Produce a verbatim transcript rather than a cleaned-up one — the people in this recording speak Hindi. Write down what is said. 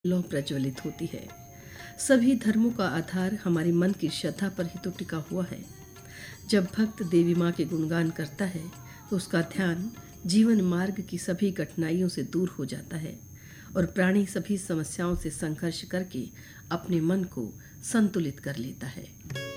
लौ प्रज्वलित होती है। सभी धर्मों का आधार हमारी मन की श्रद्धा पर ही तो टिका हुआ है। जब भक्त देवी माँ के गुणगान करता है तो उसका ध्यान जीवन मार्ग की सभी कठिनाइयों से दूर हो जाता है और प्राणी सभी समस्याओं से संघर्ष करके अपने मन को संतुलित कर लेता है।